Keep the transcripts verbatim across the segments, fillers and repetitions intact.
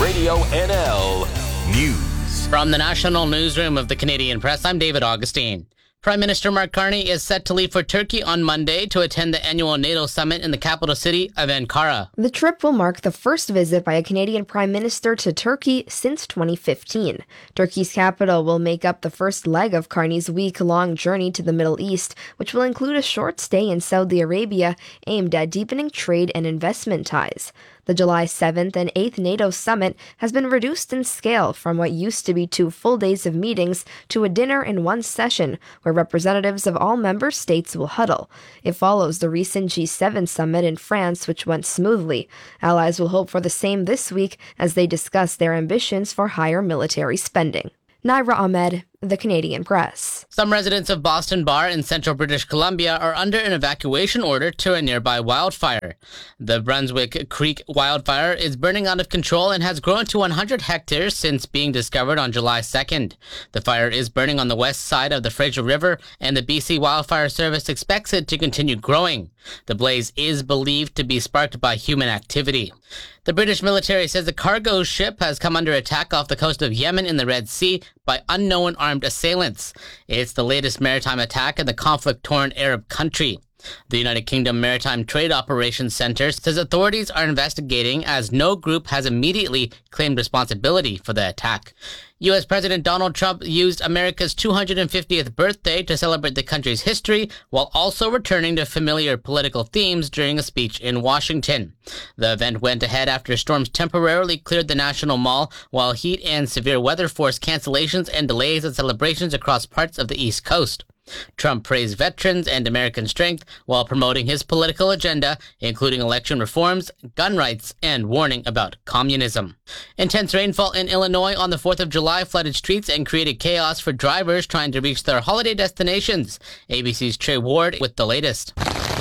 Radio N L News. From the National Newsroom of the Canadian Press, I'm David Augustine. Prime Minister Mark Carney is set to leave for Turkey on Monday to attend the annual NATO summit in the capital city of Ankara. The trip will mark the first visit by a Canadian Prime Minister to Turkey since twenty fifteen. Turkey's capital will make up the first leg of Carney's week-long journey to the Middle East, which will include a short stay in Saudi Arabia aimed at deepening trade and investment ties. The July seventh and eighth NATO summit has been reduced in scale from what used to be two full days of meetings to a dinner in one session where representatives of all member states will huddle. It follows the recent G seven summit in France, which went smoothly. Allies will hope for the same this week as they discuss their ambitions for higher military spending. Naira Ahmed, The Canadian Press. Some residents of Boston Bar in central British Columbia are under an evacuation order to a nearby wildfire. The Brunswick Creek wildfire is burning out of control and has grown to one hundred hectares since being discovered on July second. The fire is burning on the west side of the Fraser River, and the B C Wildfire Service expects it to continue growing. The blaze is believed to be sparked by human activity. The British military says a cargo ship has come under attack off the coast of Yemen in the Red Sea by unknown armed assailants. It's the latest maritime attack in the conflict-torn Arab country. The United Kingdom Maritime Trade Operations Centre says authorities are investigating as no group has immediately claimed responsibility for the attack. U S President Donald Trump used America's two hundred fiftieth birthday to celebrate the country's history while also returning to familiar political themes during a speech in Washington. The event went ahead after storms temporarily cleared the National Mall, while heat and severe weather forced cancellations and delays in celebrations across parts of the East Coast. Trump praised veterans and American strength while promoting his political agenda, including election reforms, gun rights, and warning about communism. Intense rainfall in Illinois on the fourth of July flooded streets and created chaos for drivers trying to reach their holiday destinations. A B C's Trey Ward with the latest.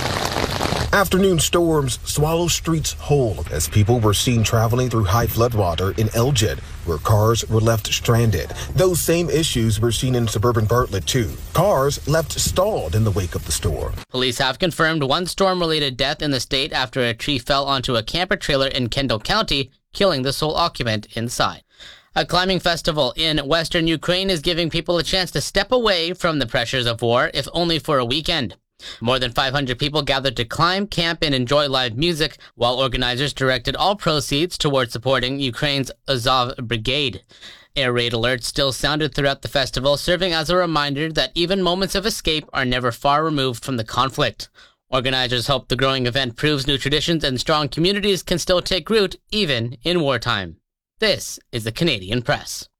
Afternoon storms swallow streets whole as people were seen traveling through high floodwater in Elgin, where cars were left stranded. Those same issues were seen in suburban Bartlett, too. Cars left stalled in the wake of the storm. Police have confirmed one storm-related death in the state after a tree fell onto a camper trailer in Kendall County, killing the sole occupant inside. A climbing festival in western Ukraine is giving people a chance to step away from the pressures of war, if only for a weekend. More than five hundred people gathered to climb, camp, and enjoy live music, while organizers directed all proceeds towards supporting Ukraine's Azov Brigade. Air raid alerts still sounded throughout the festival, serving as a reminder that even moments of escape are never far removed from the conflict. Organizers hope the growing event proves new traditions and strong communities can still take root, even in wartime. This is the Canadian Press.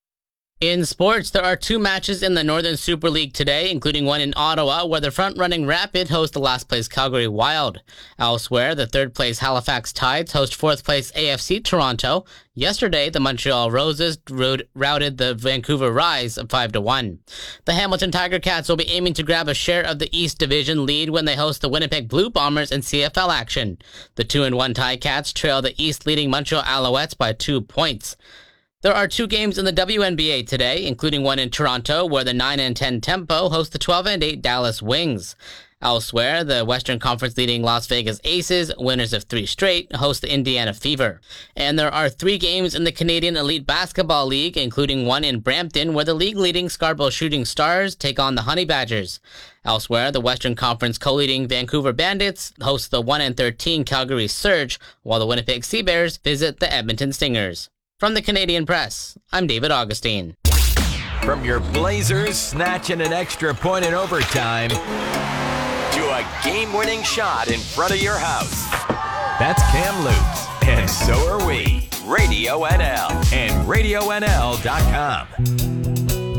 In sports, there are two matches in the Northern Super League today, including one in Ottawa, where the front-running Rapid host the last-place Calgary Wild. Elsewhere, the third-place Halifax Tides host fourth-place A F C Toronto. Yesterday, the Montreal Roses routed the Vancouver Rise five to one. The Hamilton Tiger Cats will be aiming to grab a share of the East Division lead when they host the Winnipeg Blue Bombers in C F L action. The two and one Ticats trail the East-leading Montreal Alouettes by two points. There are two games in the W N B A today, including one in Toronto, where the nine and ten Tempo host the twelve and eight Dallas Wings. Elsewhere, the Western Conference leading Las Vegas Aces, winners of three straight, host the Indiana Fever. And there are three games in the Canadian Elite Basketball League, including one in Brampton, where the league-leading Scarborough Shooting Stars take on the Honey Badgers. Elsewhere, the Western Conference co-leading Vancouver Bandits host the one and thirteen Calgary Surge, while the Winnipeg Sea Bears visit the Edmonton Stingers. From the Canadian Press, I'm David Augustine. From your Blazers snatching an extra point in overtime to a game-winning shot in front of your house. That's Cam Lutz, and so are we. Radio N L and radio N L dot com.